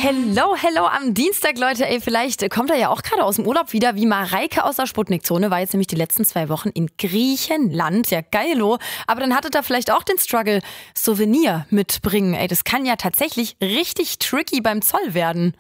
Hello am Dienstag, Leute. Ey, vielleicht kommt er ja auch gerade aus dem Urlaub wieder, wie Mareike aus der Sputnik-Zone. War jetzt nämlich die letzten 2 Wochen in Griechenland. Ja, geilo. Aber dann hattet ihr vielleicht auch den Struggle, Souvenir mitbringen. Ey, das kann ja tatsächlich richtig tricky beim Zoll werden.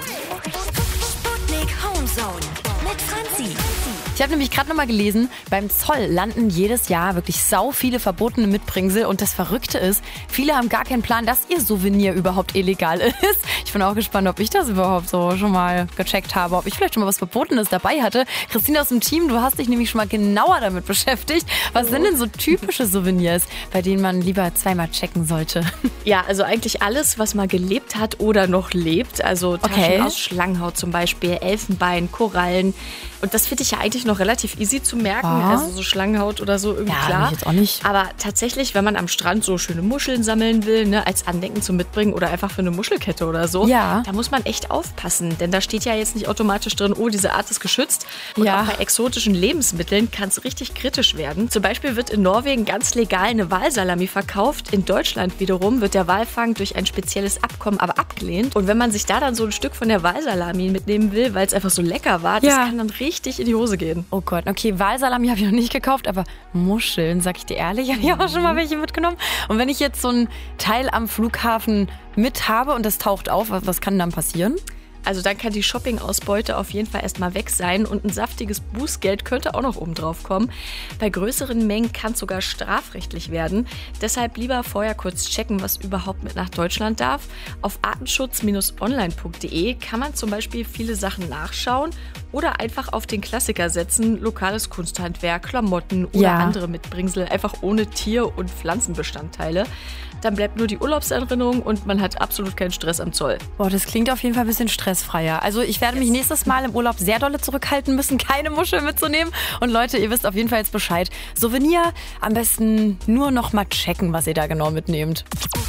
Sputnik Homezone mit Franzi. Ich habe nämlich gerade nochmal gelesen, beim Zoll landen jedes Jahr wirklich sau viele verbotene Mitbringsel. Und das Verrückte ist, viele haben gar keinen Plan, dass ihr Souvenir überhaupt illegal ist. Ich bin auch gespannt, ob ich das überhaupt so schon mal gecheckt habe, ob ich vielleicht schon mal was Verbotenes dabei hatte. Christine aus dem Team, du hast dich nämlich schon mal genauer damit beschäftigt. Was sind denn so typische Souvenirs, bei denen man lieber zweimal checken sollte? Ja, also eigentlich alles, was mal gelebt hat oder noch lebt. Also Taschen aus Schlangenhaut zum Beispiel, Elfenbein, Korallen. Und das finde ich ja eigentlich noch relativ easy zu merken. Also so Schlangenhaut oder so, irgendwie klar. Ich jetzt auch nicht. Aber tatsächlich, wenn man am Strand so schöne Muscheln sammeln will, ne, als Andenken zum Mitbringen oder einfach für eine Muschelkette oder so, da muss man echt aufpassen. Denn da steht ja jetzt nicht automatisch drin, oh, diese Art ist geschützt. Und auch bei exotischen Lebensmitteln kann es richtig kritisch werden. Zum Beispiel wird in Norwegen ganz legal eine Walsalami verkauft. In Deutschland wiederum wird der Walfang durch ein spezielles Abkommen aber abgelehnt. Und wenn man sich da dann so ein Stück von der Walsalami mitnehmen will, weil es einfach so lecker war, das kann dann richtig in die Hose gehen. Oh Gott, okay, Walsalami habe ich noch nicht gekauft, aber Muscheln, sag ich dir ehrlich, habe ich auch schon mal welche mitgenommen. Und wenn ich jetzt so ein Teil am Flughafen mit habe und das taucht auf, was kann dann passieren? Also dann kann die Shopping-Ausbeute auf jeden Fall erstmal weg sein und ein saftiges Bußgeld könnte auch noch oben drauf kommen. Bei größeren Mengen kann es sogar strafrechtlich werden. Deshalb lieber vorher kurz checken, was überhaupt mit nach Deutschland darf. Auf artenschutz-online.de kann man zum Beispiel viele Sachen nachschauen oder einfach auf den Klassiker setzen, lokales Kunsthandwerk, Klamotten oder andere Mitbringsel, einfach ohne Tier- und Pflanzenbestandteile. Dann bleibt nur die Urlaubserinnerung und man hat absolut keinen Stress am Zoll. Boah, das klingt auf jeden Fall ein bisschen stressfreier. Also ich werde mich nächstes Mal im Urlaub sehr dolle zurückhalten müssen, keine Muschel mitzunehmen. Und Leute, ihr wisst auf jeden Fall jetzt Bescheid. Souvenir am besten nur noch mal checken, was ihr da genau mitnehmt.